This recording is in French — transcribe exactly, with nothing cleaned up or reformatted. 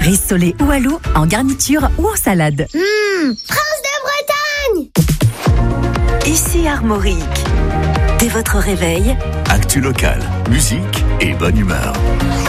Rissolé ou alou, en garniture ou en salade. Mmh, France de Bretagne! Ici Armorique. Dès votre réveil, actu local, musique et bonne humeur.